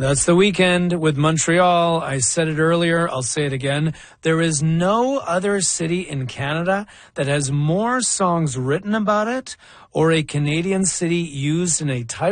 That's The Weekend with Montreal. I said it earlier, I'll say it again. There is no other city in Canada that has more songs written about it or a Canadian city used in a title